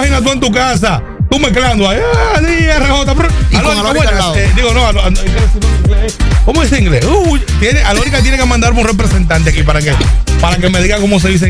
imaginas tú en tu casa, tú mezclando ahí, RJ, y con Alórica al lado. Digo, no, ¿cómo es inglés? Alórica tiene que mandarme un representante aquí para que me diga cómo se dice